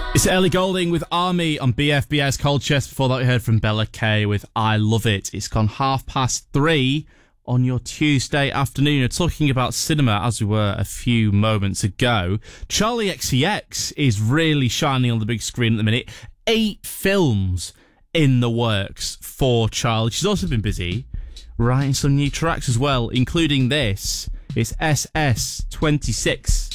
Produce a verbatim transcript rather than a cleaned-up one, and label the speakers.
Speaker 1: It's Ellie Goulding with Army on B F B S Colchester. Before that, we heard from Bella Kay with I Love It. It's gone half past three on your Tuesday afternoon. You're talking about cinema as we were a few moments ago. Charlie X C X is really shining on the big screen at the minute. Eight films in the works for Charlie. She's also been busy writing some new tracks as well, including this. It's S S twenty-six.